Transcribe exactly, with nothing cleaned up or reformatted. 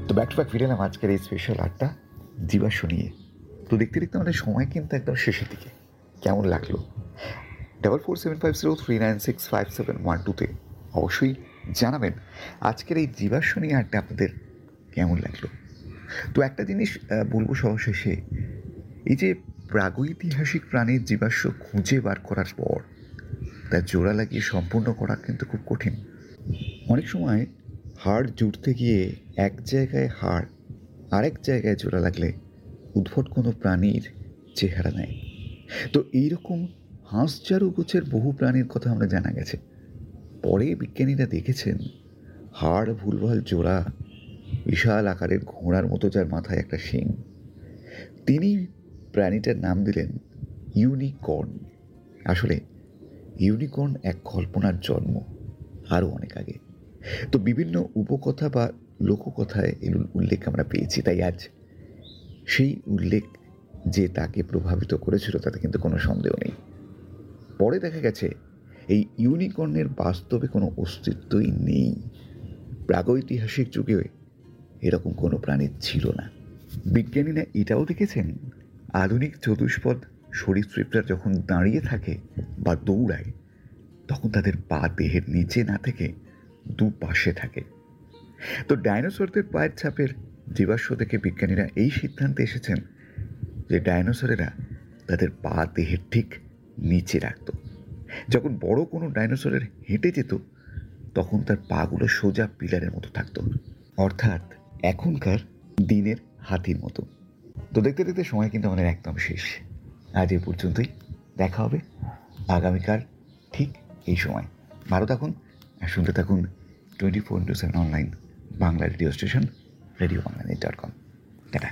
তো back to back ফিরে এলাম আজকের এই স্পেশাল আড্ডা জীবাশ্ম নিয়ে। তো দেখতে দেখতে আমাদের সময় কিন্তু একদম শেষের দিকে। কেমন লাগলো? Double four seven five zero three nine six five seven one টুতে অবশ্যই জানাবেন আজকের এই জীবাশ্ম নিয়ে আড্ডা আপনাদের কেমন লাগলো। তো একটা জিনিস বলবো সবার শেষে, এই যে প্রাগৈতিহাসিক প্রাণীর জীবাশ্ম খুঁজে বার করার পর তার জোড়া লাগিয়ে সম্পূর্ণ করা কিন্তু খুব কঠিন। অনেক সময় হাড় জুড়তে গিয়ে এক জায়গায় হাড় আরেক জায়গায় জোড়া লাগলে উদ্ভট কোনো প্রাণীর চেহারা নেয়। তো এইরকম হাঁসজারু গোছের বহু প্রাণীর কথা আমরা জানা গেছে। পরে বিজ্ঞানীরা দেখেছেন হাড় ভুলভাল জোড়া, বিশাল আকারের ঘোড়ার মতো যার মাথায় একটা শিং। তিনি প্রাণীটার নাম দিলেন ইউনিকর্ন। আসলে ইউনিকর্ন এক কল্পনার জন্ম আরও অনেক আগে। তো বিভিন্ন উপকথা বা লোককথায় এর উল্লেখ আমরা পেয়েছি, তাই আজ সেই উল্লেখ যে তাকে প্রভাবিত করেছিল তাতে কিন্তু কোনো সন্দেহ নেই। পরে দেখা গেছে এই ইউনিকর্নের বাস্তবে কোনো অস্তিত্বই নেই। প্রাগৈতিহাসিক যুগে এরকম কোনো প্রাণী ছিল না। বিজ্ঞানীরা এটাও দেখেছেন আধুনিক চতুষ্পদ সরীসৃপরা যখন দাঁড়িয়ে থাকে বা দৌড়ায় তখন তাদের পা দেহের নিচে না থেকে দু পাশে থাকে। তো ডাইনোসরদের পায়ের ছাপের জীবাশ্ম থেকে বিজ্ঞানীরা এই সিদ্ধান্তে এসেছেন যে ডাইনোসরেরা তাদের পা দেহের ঠিক নিচে রাখত। যখন বড় কোনো ডাইনোসরের হেঁটে যেত তখন তার পাগুলো সোজা পিলারের মতো থাকত, অর্থাৎ এখনকার দিনের হাতির মতো। তো দেখতে দেখতে সময় কিন্তু আমাদের একদম শেষ। আজ এ পর্যন্তই। দেখা হবে আগামীকাল ঠিক এই সময়। ভালো থাকুন আর শুনতে থাকুন twenty four into seven online Bangla radio station radio Bangla net dot com.